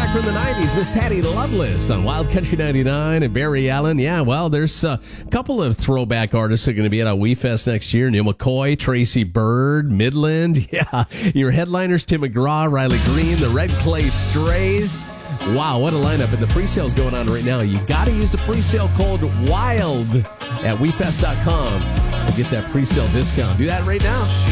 Throwback from the 90s, Miss Patty Loveless on Wild Country 99 and Barry Allen. Yeah, well, there's a couple of throwback artists that are going to be at We Fest next year. Neil McCoy, Tracy Byrd, Midland. Yeah, your headliners, Tim McGraw, Riley Green, the Red Clay Strays. Wow, what a lineup. And the pre-sale's going on right now. You got to use the pre-sale code WILD at WeFest.com to get that pre-sale discount. Do that right now.